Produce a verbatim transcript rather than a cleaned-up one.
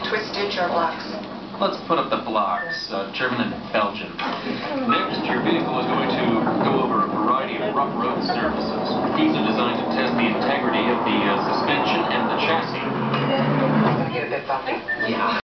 twist stitch or blocks? Let's put up the blocks, uh, German and Belgian. Next, your vehicle is going to go over a variety of rough road surfaces. These are designed to test the integrity of the uh, suspension and the chassis. It's going to get a bit bumpy. Yeah.